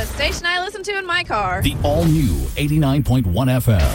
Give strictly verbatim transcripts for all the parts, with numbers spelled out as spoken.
The station I listen to in my car. The all-new eighty-nine point one F M.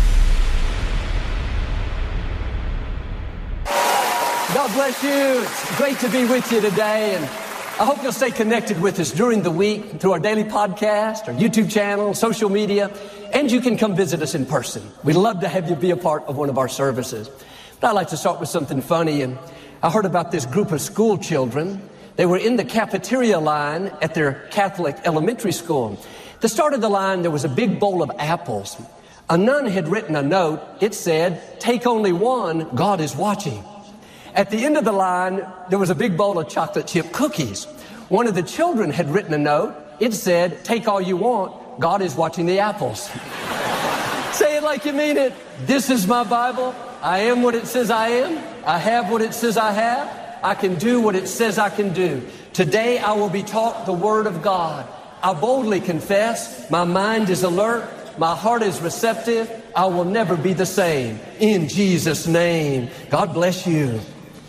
God bless you. It's great to be with you today, and I hope you'll stay connected with us during the week through our daily podcast, our YouTube channel, social media, and you can come visit us in person. We'd love to have you be a part of one of our services. But I'd like to start with something funny, and I heard about this group of school children. They were in the cafeteria line at their Catholic elementary school. At the start of the line, there was a big bowl of apples. A nun had written a note. It said, "Take only one, God is watching." At the end of the line, there was a big bowl of chocolate chip cookies. One of the children had written a note. It said, "Take all you want, God is watching the apples." Say it like you mean it. This is my Bible. I am what it says I am. I have what it says I have. I can do what it says I can do. Today I will be taught the Word of God. I boldly confess, my mind is alert, my heart is receptive. I will never be the same. In Jesus' name, God bless you.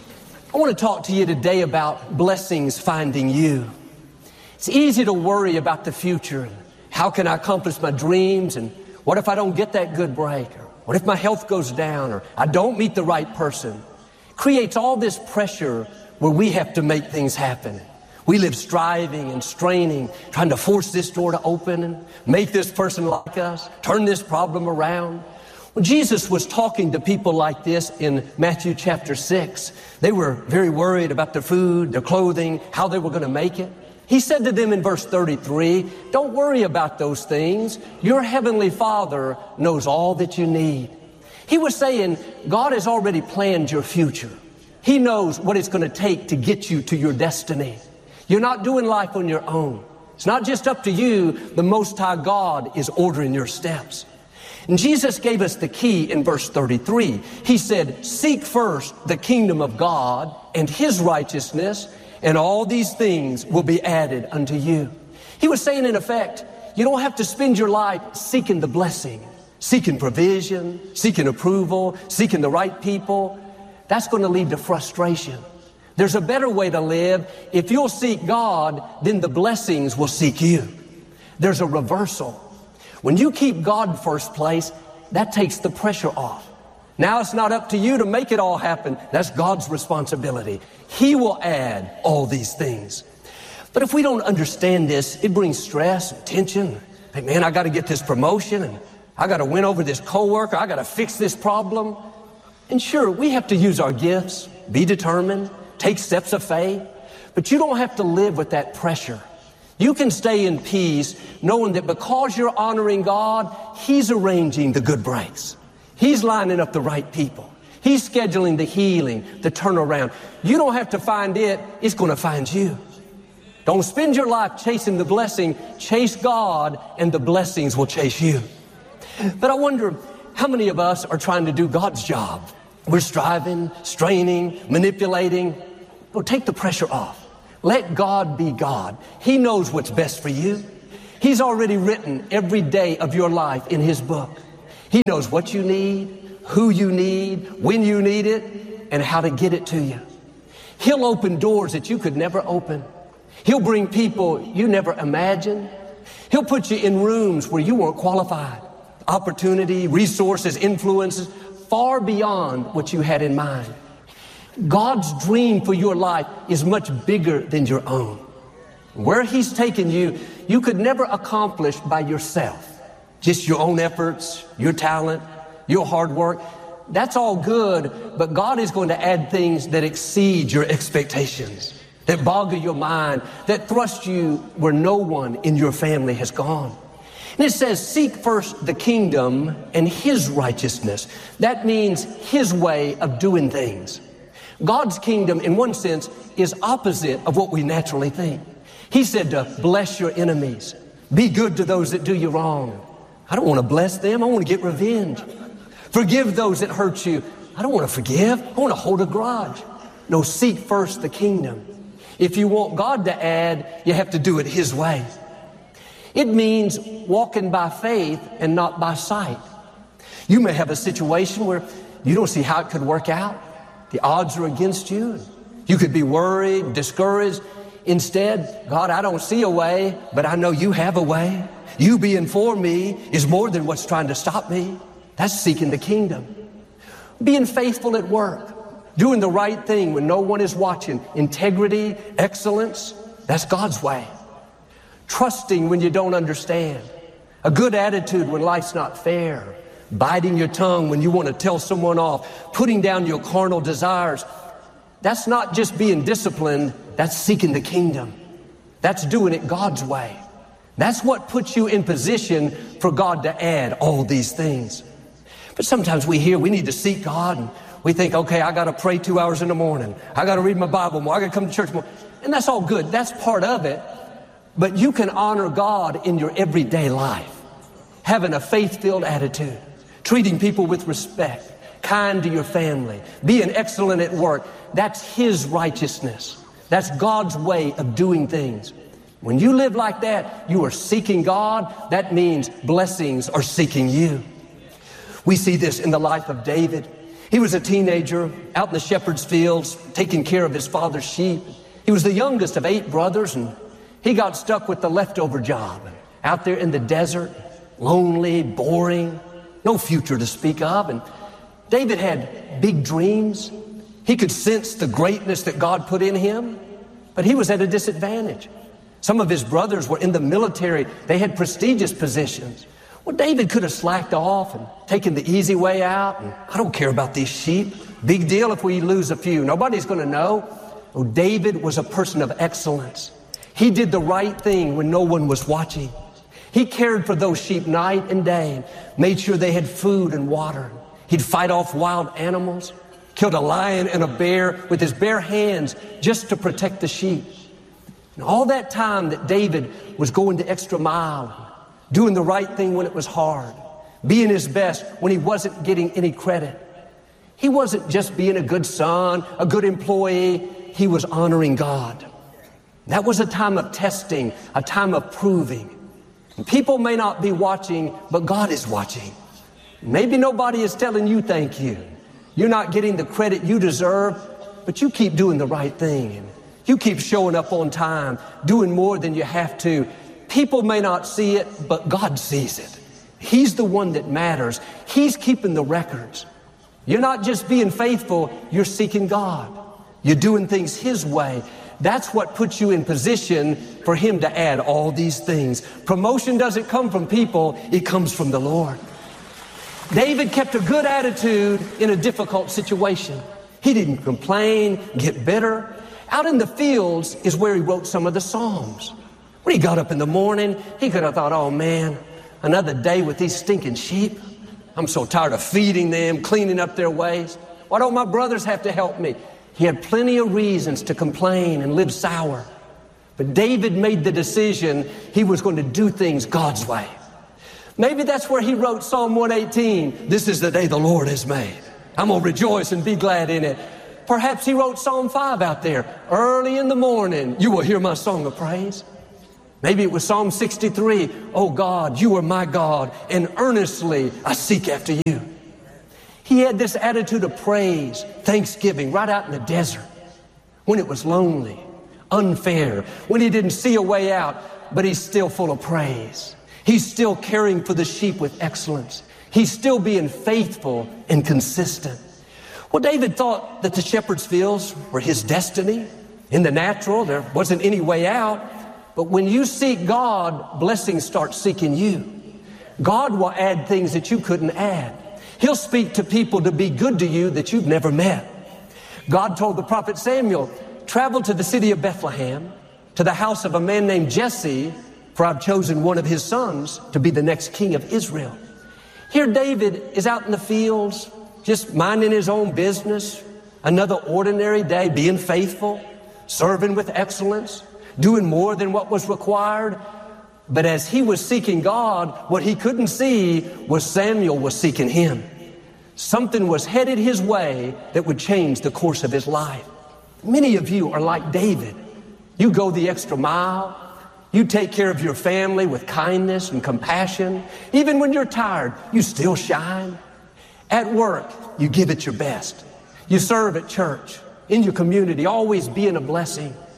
I want to talk to you today about blessings finding you. It's easy to worry about the future. How can I accomplish my dreams? And what if I don't get that good break? Or what if my health goes down? Or I don't meet the right person? Creates all this pressure where we have to make things happen. We live striving and straining, trying to force this door to open and make this person like us, turn this problem around. Well, Jesus was talking to people like this in Matthew chapter six. They were very worried about their food, their clothing, how they were going to make it. He said to them in verse thirty-three, "Don't worry about those things. Your heavenly Father knows all that you need." He was saying, God has already planned your future. He knows what it's going to take to get you to your destiny. You're not doing life on your own. It's not just up to you. The Most High God is ordering your steps. And Jesus gave us the key in verse thirty-three. He said, "Seek first the kingdom of God and His righteousness, and all these things will be added unto you." He was saying, in effect, you don't have to spend your life seeking the blessing, seeking provision, seeking approval, seeking the right people. That's going to lead to frustration. There's a better way to live. If you'll seek God, then the blessings will seek you. There's a reversal. When you keep God first place, that takes the pressure off. Now it's not up to you to make it all happen. That's God's responsibility. He will add all these things. But if we don't understand this, it brings stress and tension. Hey man, I got to get this promotion, and I got to win over this coworker. I got to fix this problem. And sure, we have to use our gifts, be determined, take steps of faith. But you don't have to live with that pressure. You can stay in peace knowing that because you're honoring God, He's arranging the good breaks. He's lining up the right people. He's scheduling the healing, the turnaround. You don't have to find it. It's going to find you. Don't spend your life chasing the blessing. Chase God, and the blessings will chase you. But I wonder, how many of us are trying to do God's job? We're striving, straining, manipulating. Well, take the pressure off. Let God be God. He knows what's best for you. He's already written every day of your life in His book. He knows what you need, who you need, when you need it, and how to get it to you. He'll open doors that you could never open. He'll bring people you never imagined. He'll put you in rooms where you weren't qualified. Opportunity, resources, influences, far beyond what you had in mind. God's dream for your life is much bigger than your own. Where He's taken you, you could never accomplish by yourself. Just your own efforts, your talent, your hard work. That's all good, but God is going to add things that exceed your expectations, that boggle your mind, that thrust you where no one in your family has gone. And it says, seek first the kingdom and His righteousness. That means His way of doing things. God's kingdom, in one sense, is opposite of what we naturally think. He said to bless your enemies. Be good to those that do you wrong. I don't want to bless them. I want to get revenge. Forgive those that hurt you. I don't want to forgive. I want to hold a grudge. No, seek first the kingdom. If you want God to add, you have to do it His way. It means walking by faith and not by sight. You may have a situation where you don't see how it could work out. The odds are against you. You could be worried, discouraged. Instead, God, I don't see a way, but I know you have a way. You being for me is more than what's trying to stop me. That's seeking the kingdom. Being faithful at work, doing the right thing when no one is watching, integrity, excellence, that's God's way. Trusting when you don't understand, a good attitude when life's not fair, biting your tongue when you want to tell someone off, putting down your carnal desires. That's not just being disciplined, that's seeking the kingdom. That's doing it God's way. That's what puts you in position for God to add all these things. But sometimes we hear we need to seek God, and we think, okay, I got to pray two hours in the morning. I got to read my Bible more. I got to come to church more. And that's all good. That's part of it. But you can honor God in your everyday life. Having a faith-filled attitude, treating people with respect, kind to your family, being excellent at work. That's His righteousness. That's God's way of doing things. When you live like that, you are seeking God. That means blessings are seeking you. We see this in the life of David. He was a teenager out in the shepherd's fields, taking care of his father's sheep. He was the youngest of eight brothers, and he got stuck with the leftover job. Out there in the desert, lonely, boring, no future to speak of. And David had big dreams. He could sense the greatness that God put in him, but he was at a disadvantage. Some of his brothers were in the military. They had prestigious positions. Well, David could have slacked off and taken the easy way out. And I don't care about these sheep. Big deal if we lose a few. Nobody's going to know. Oh, David was a person of excellence. He did the right thing when no one was watching. He cared for those sheep night and day, made sure they had food and water. He'd fight off wild animals, killed a lion and a bear with his bare hands just to protect the sheep. And all that time that David was going the extra mile, doing the right thing when it was hard, being his best when he wasn't getting any credit. He wasn't just being a good son, a good employee. He was honoring God. That was a time of testing, a time of proving. And people may not be watching, but God is watching. Maybe nobody is telling you thank you. You're not getting the credit you deserve, but you keep doing the right thing. And you keep showing up on time, doing more than you have to. People may not see it, but God sees it. He's the one that matters. He's keeping the records. You're not just being faithful, you're seeking God. You're doing things His way. That's what puts you in position for Him to add all these things. Promotion doesn't come from people, it comes from the Lord. David kept a good attitude in a difficult situation. He didn't complain, get bitter. Out in the fields is where he wrote some of the Psalms. When he got up in the morning, he could have thought, oh man, another day with these stinking sheep. I'm so tired of feeding them, cleaning up their ways. Why don't my brothers have to help me? He had plenty of reasons to complain and live sour. But David made the decision he was going to do things God's way. Maybe that's where he wrote Psalm one eighteen. This is the day the Lord has made. I'm going to rejoice and be glad in it. Perhaps he wrote Psalm five out there. Early in the morning, you will hear my song of praise. Maybe it was Psalm sixty-three. Oh God, you are my God, and earnestly I seek after you. He had this attitude of praise, thanksgiving, right out in the desert, when it was lonely, unfair, when he didn't see a way out, but he's still full of praise. He's still caring for the sheep with excellence. He's still being faithful and consistent. Well, David thought that the shepherd's fields were his destiny. In the natural, there wasn't any way out. But when you seek God, blessings start seeking you. God will add things that you couldn't add. He'll speak to people to be good to you that you've never met. God told the prophet Samuel, travel to the city of Bethlehem, to the house of a man named Jesse, for I've chosen one of his sons to be the next king of Israel. Here David is out in the fields, just minding his own business, another ordinary day, being faithful, serving with excellence, doing more than what was required. But as he was seeking God, what he couldn't see was Samuel was seeking him. Something was headed his way that would change the course of his life. Many of you are like David. You go the extra mile. You take care of your family with kindness and compassion. Even when you're tired, you still shine. At work, you give it your best. You serve at church, in your community, always being a blessing.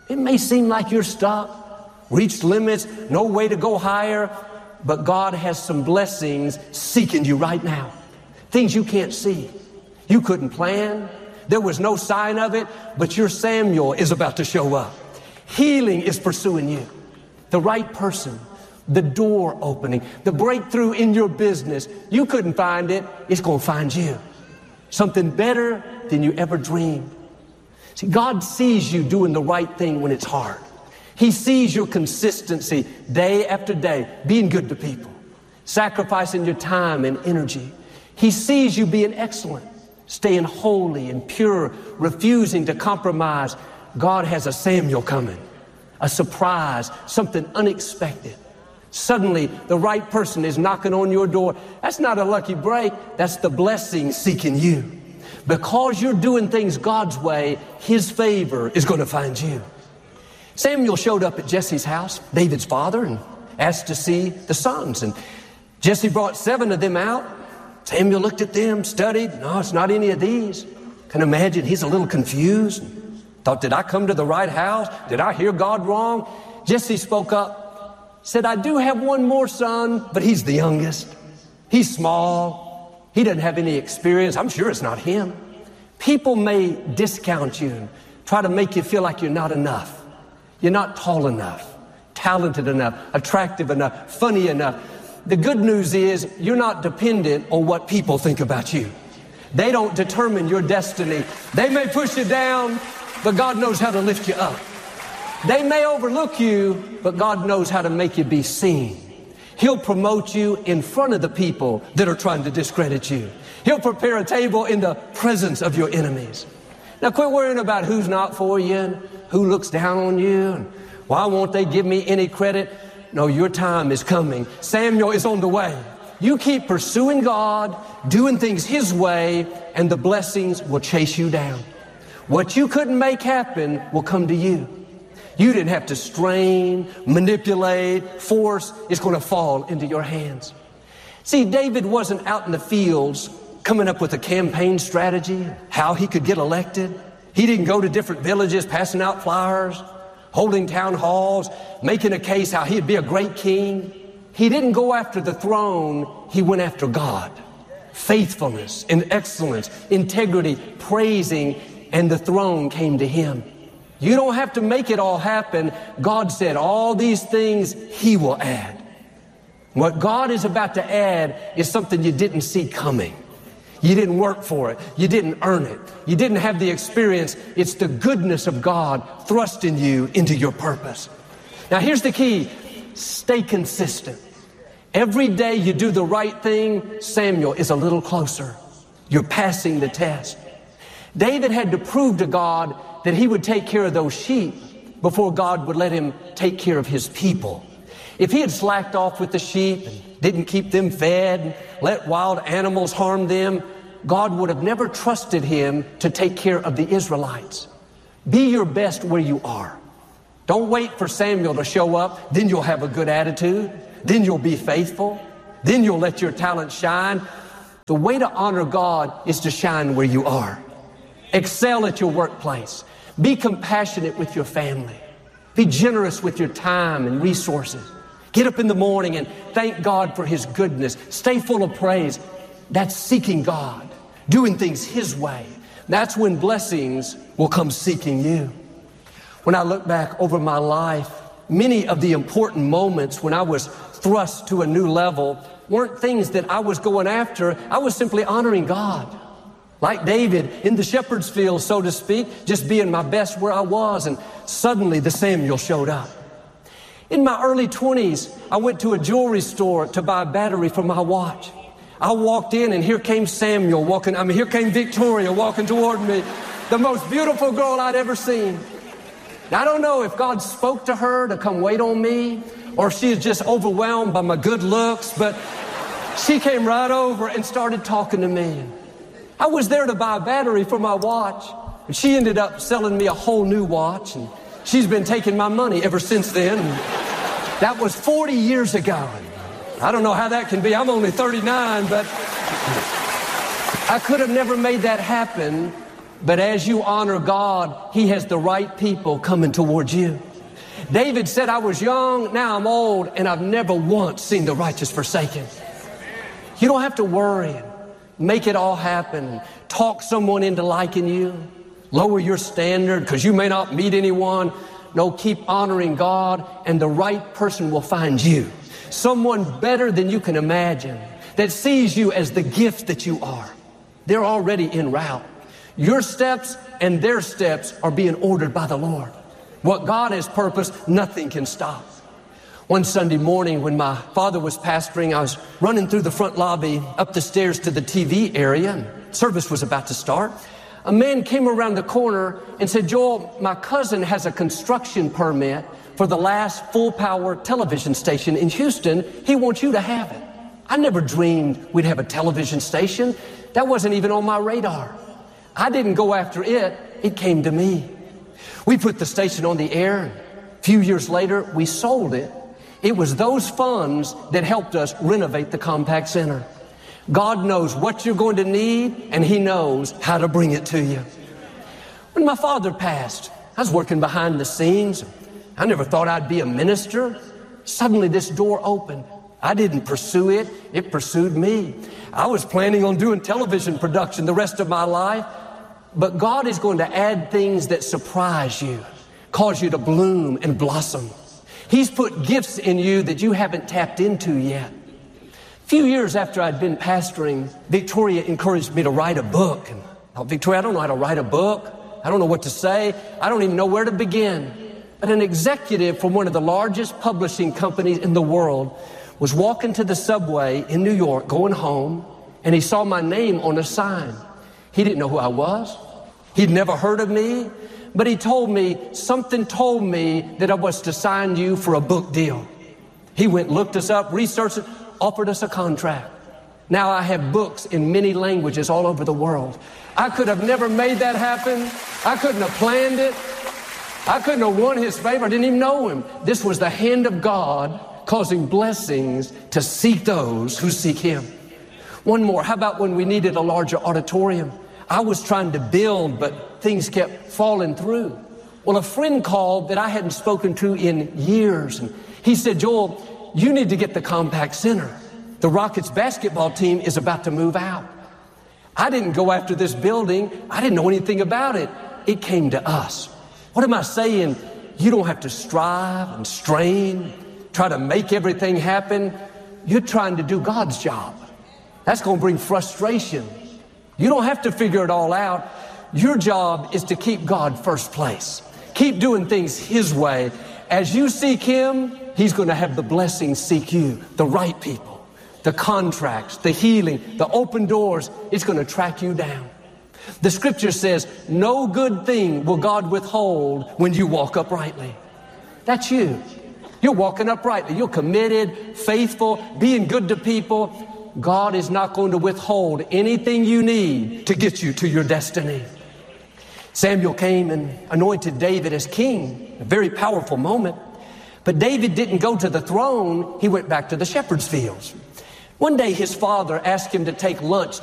It may seem like you're stuck, reached limits, no way to go higher, but God has some blessings seeking you right now. Things you can't see, you couldn't plan, there was no sign of it, but your Samuel is about to show up. Healing is pursuing you. The right person, the door opening, the breakthrough in your business. You couldn't find it, it's going to find you. Something better than you ever dreamed. See, God sees you doing the right thing when it's hard. He sees your consistency day after day, being good to people, sacrificing your time and energy. He sees you being excellent, staying holy and pure, refusing to compromise. God has a Samuel coming, a surprise, something unexpected. Suddenly, the right person is knocking on your door. That's not a lucky break. That's the blessing seeking you. Because you're doing things God's way, His favor is going to find you. Samuel showed up at Jesse's house, David's father, and asked to see the sons. And Jesse brought seven of them out. Samuel looked at them, studied. No, it's not any of these. Can imagine he's a little confused. Thought, did I come to the right house? Did I hear God wrong? Jesse spoke up, said, I do have one more son, but he's the youngest. He's small. He doesn't have any experience. I'm sure it's not him. People may discount you and try to make you feel like you're not enough. You're not tall enough, talented enough, attractive enough, funny enough. The good news is you're not dependent on what people think about you. They don't determine your destiny. They may push you down, but God knows how to lift you up. They may overlook you, but God knows how to make you be seen. He'll promote you in front of the people that are trying to discredit you. He'll prepare a table in the presence of your enemies. Now quit worrying about who's not for you and who looks down on you and why won't they give me any credit? No, your time is coming. Samuel is on the way. You keep pursuing God, doing things His way, and the blessings will chase you down. What you couldn't make happen will come to you. You didn't have to strain, manipulate, force. It's going to fall into your hands. See, David wasn't out in the fields coming up with a campaign strategy, how he could get elected. He didn't go to different villages passing out flyers, holding town halls, making a case how he'd be a great king. He didn't go after the throne. He went after God. Faithfulness and excellence, integrity, praising, and the throne came to him. You don't have to make it all happen. God said all these things He will add. What God is about to add is something you didn't see coming. You didn't work for it. You didn't earn it. You didn't have the experience. It's the goodness of God thrusting you into your purpose. Now here's the key. Stay consistent. Every day you do the right thing, Samuel is a little closer. You're passing the test. David had to prove to God that he would take care of those sheep before God would let him take care of His people. If he had slacked off with the sheep and didn't keep them fed, and let wild animals harm them, God would have never trusted him to take care of the Israelites. Be your best where you are. Don't wait for Samuel to show up, then you'll have a good attitude, then you'll be faithful, then you'll let your talent shine. The way to honor God is to shine where you are. Excel at your workplace. Be compassionate with your family. Be generous with your time and resources. Get up in the morning and thank God for His goodness. Stay full of praise. That's seeking God, doing things His way. That's when blessings will come seeking you. When I look back over my life, many of the important moments when I was thrust to a new level weren't things that I was going after. I was simply honoring God. Like David in the shepherd's field, so to speak, just being my best where I was, and suddenly the Samuel showed up. In my early twenties, I went to a jewelry store to buy a battery for my watch. I walked in and here came Samuel walking, I mean, here came Victoria walking toward me, the most beautiful girl I'd ever seen. Now, I don't know if God spoke to her to come wait on me or if she is just overwhelmed by my good looks, but she came right over and started talking to me. I was there to buy a battery for my watch, and she ended up selling me a whole new watch, and she's been taking my money ever since then. And that was forty years ago. I don't know how that can be. I'm only thirty-nine, but I could have never made that happen But as you honor God, He has the right people coming towards you. David said, I was young, now I'm old, and I've never once seen the righteous forsaken. You don't have to worry and make it all happen. Talk someone into liking you. Lower your standard because you may not meet anyone. No, keep honoring God, and the right person will find you. Someone better than you can imagine that sees you as the gift that you are. They're already en route. Your steps and their steps are being ordered by the Lord. What God has purposed, nothing can stop. One Sunday morning when my father was pastoring, I was running through the front lobby up the stairs to the T V area, and service was about to start. A man came around the corner and said, Joel, my cousin has a construction permit for the last full-power television station in Houston. He wants you to have it. I never dreamed we'd have a television station. That wasn't even on my radar. I didn't go after it. It came to me. We put the station on the air. A few years later, we sold it. It was those funds that helped us renovate the Compaq Center. God knows what you're going to need, and He knows how to bring it to you. When my father passed, I was working behind the scenes. I never thought I'd be a minister. Suddenly this door opened. I didn't pursue it. It pursued me. I was planning on doing television production the rest of my life. But God is going to add things that surprise you, cause you to bloom and blossom. He's put gifts in you that you haven't tapped into yet. A few years after I'd been pastoring, Victoria encouraged me to write a book. And I thought, Victoria, I don't know how to write a book. I don't know what to say. I don't even know where to begin. But an executive from one of the largest publishing companies in the world was walking to the subway in New York, going home, and he saw my name on a sign. He didn't know who I was. He'd never heard of me, but he told me, something told me that I was to sign you for a book deal. He went, looked us up, researched it, offered us a contract. Now I have books in many languages all over the world. I could have never made that happen. I couldn't have planned it. I couldn't have won His favor. I didn't even know Him. This was the hand of God causing blessings to seek those who seek Him. One more. How about when we needed a larger auditorium? I was trying to build, but things kept falling through. Well, a friend called that I hadn't spoken to in years, and he said, Joel, you need to get the Compaq Center. The Rockets basketball team is about to move out. I didn't go after this building. I didn't know anything about it. It came to us. What am I saying? You don't have to strive and strain, try to make everything happen. You're trying to do God's job. That's going to bring frustration. You don't have to figure it all out. Your job is to keep God first place. Keep doing things His way. As you seek Him, He's going to have the blessings seek you, the right people, the contracts, the healing, the open doors. It's going to track you down. The scripture says, no good thing will God withhold when you walk uprightly. That's you. You're walking uprightly. You're committed, faithful, being good to people. God is not going to withhold anything you need to get you to your destiny. Samuel came and anointed David as king, a very powerful moment. But David didn't go to the throne. He went back to the shepherd's fields. One day his father asked him to take lunch